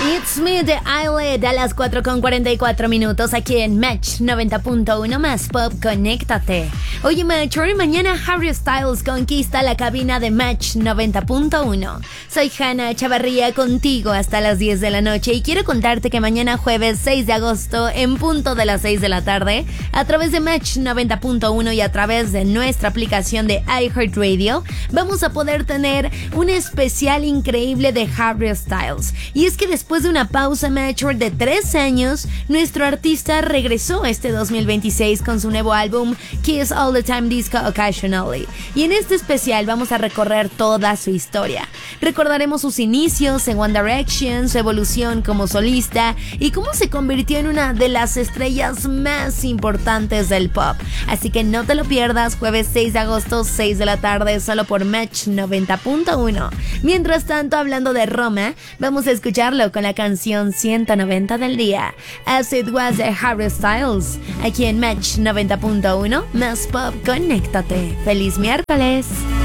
It's Me de Islet a las 4:44 aquí en Match 90.1 más Pop, conéctate. Oye, Matcher, mañana Harry Styles conquista la cabina de Match 90.1. Soy Hanna Chavarría contigo hasta las 10 de la noche y quiero contarte que mañana jueves 6 de agosto en punto de las 6 de la tarde a través de Match 90.1 y a través de nuestra aplicación de iHeartRadio vamos a poder tener un especial increíble de Harry Styles. Y es que después de una pausa Matcher de 3 años, nuestro artista regresó este 2026 con su nuevo álbum Kiss All the Time Disco Occasionally. Y en este especial vamos a recorrer toda su historia. Recordaremos sus inicios en One Direction, su evolución como solista y cómo se convirtió en una de las estrellas más importantes del pop. Así que no te lo pierdas, jueves 6 de agosto, 6 de la tarde, solo por Match 90.1. Mientras tanto, hablando de Roma, vamos a escucharlo con la canción 190 del día, As It Was de Harry Styles, aquí en Match 90.1, más Pop, conéctate. ¡Feliz miércoles!